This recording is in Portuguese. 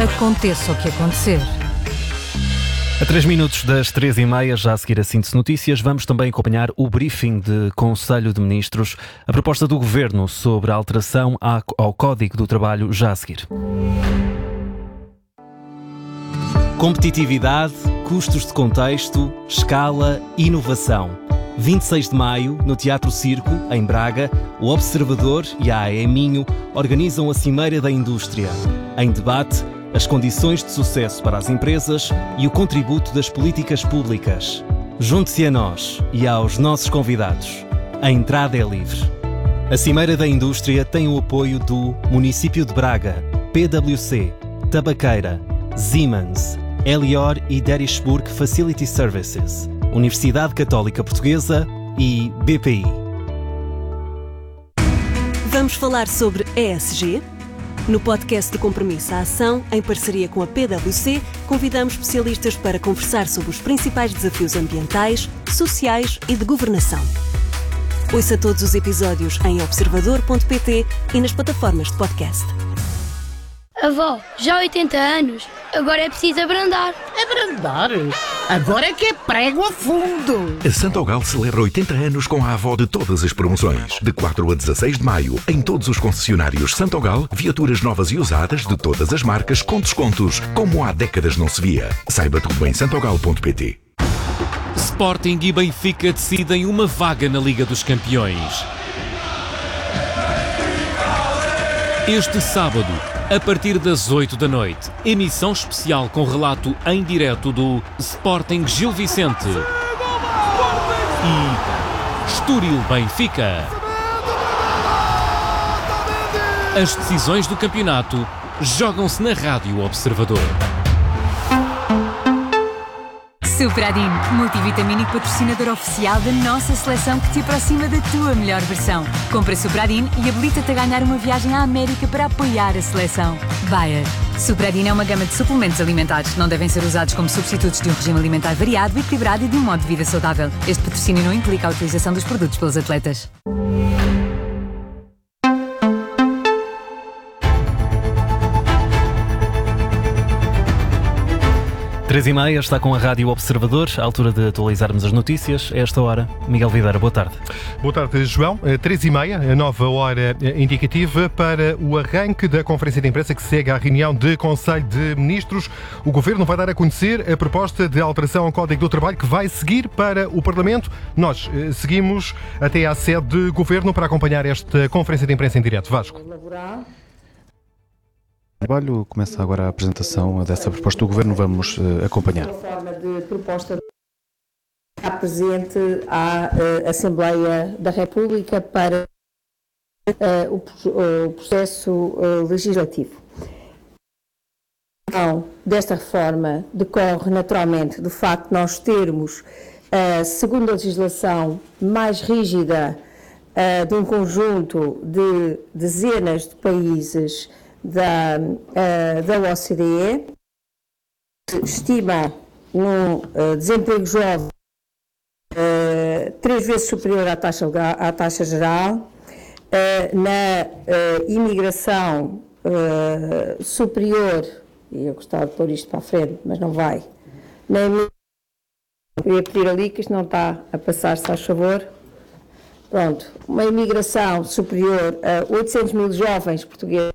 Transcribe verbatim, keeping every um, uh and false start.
Aconteça o que acontecer. A três minutos das três e meia, já a seguir a síntese notícias, vamos também acompanhar o briefing de Conselho de Ministros, a proposta do Governo sobre a alteração ao Código do Trabalho, já a seguir. Competitividade, custos de contexto, escala, inovação. vinte e seis de maio, no Teatro Circo, em Braga, o Observador e a A E Minho organizam a Cimeira da Indústria. Em debate, as condições de sucesso para as empresas e o contributo das políticas públicas. Junte-se a nós e aos nossos convidados. A entrada é livre. A Cimeira da Indústria tem o apoio do Município de Braga, P W C, Tabaqueira, Siemens, Elior e Derishburg Facility Services, Universidade Católica Portuguesa e B P I. Vamos falar sobre E S G? No podcast de Compromisso à Ação, em parceria com a P W C, convidamos especialistas para conversar sobre os principais desafios ambientais, sociais e de governação. Ouça todos os episódios em observador ponto pt e nas plataformas de podcast. Avó, já há oitenta anos, agora é preciso abrandar. Abrandar? Agora é que é prego a fundo. A Santogal celebra oitenta anos com a avó de todas as promoções. De quatro a dezasseis de maio, em todos os concessionários Santogal, viaturas novas e usadas de todas as marcas com descontos, como há décadas não se via. Saiba tudo em santogal ponto pt. Sporting e Benfica decidem uma vaga na Liga dos Campeões. Este sábado, a partir das oito da noite, emissão especial com relato em direto do Sporting Gil Vicente e Estoril Benfica. As decisões do campeonato jogam-se na Rádio Observador. Supradin, multivitamínico patrocinador oficial da nossa seleção que te aproxima da tua melhor versão. Compra Supradin e habilita-te a ganhar uma viagem à América para apoiar a seleção. Bayer. Supradin é uma gama de suplementos alimentares. Não devem ser usados como substitutos de um regime alimentar variado, equilibrado e de um modo de vida saudável. Este patrocínio não implica a utilização dos produtos pelos atletas. Três e meia, está com a Rádio Observador, à altura de atualizarmos as notícias. A esta hora, Miguel Videira, boa tarde. Boa tarde, João. Três e meia, a nova hora indicativa para o arranque da conferência de imprensa que segue à reunião de Conselho de Ministros. O Governo vai dar a conhecer a proposta de alteração ao Código do Trabalho que vai seguir para o Parlamento. Nós eh, seguimos até à sede de Governo para acompanhar esta conferência de imprensa em direto. Vasco. Trabalho. Começa agora a apresentação dessa proposta do Governo. Vamos uh, acompanhar. A forma de proposta está presente à uh, Assembleia da República para uh, o, o processo uh, legislativo. Então, desta reforma decorre naturalmente do facto de nós termos a segunda legislação mais rígida uh, de um conjunto de dezenas de países Da, uh, da O C D E, estima um uh, desemprego jovem uh, três vezes superior à taxa, à taxa geral, uh, na uh, imigração uh, superior, e eu gostava de pôr isto para a frente, mas não vai, na eu ia pedir ali que isto não está a passar, se faz favor. Pronto, uma imigração superior a oitocentos mil jovens portugueses